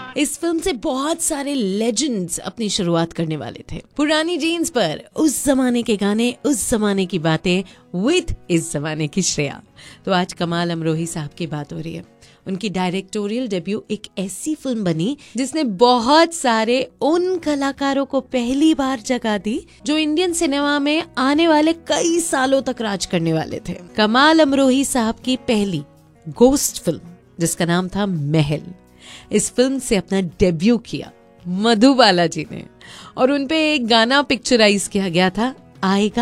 इस फिल्म से बहुत सारे लेजेंड्स अपनी शुरुआत करने वाले थे। पुरानी जीन्स पर उस जमाने के गाने, उस जमाने की बातें विद इस जमाने की श्रेया। तो आज कमाल अमरोही साहब की बात हो रही है। उनकी डायरेक्टोरियल डेब्यू एक ऐसी फिल्म बनी जिसने बहुत सारे उन कलाकारों को पहली बार जगह दी जो इंडियन सिनेमा में आने वाले कई सालों तक राज करने वाले थे। कमाल अमरोही साहब की पहली गोस्ट फिल्म जिसका नाम था महल, इस फिल्म से अपना डेब्यू किया मधुबाला जी ने और उनपे एक गाना पिक्चराइज किया गया था, आएगा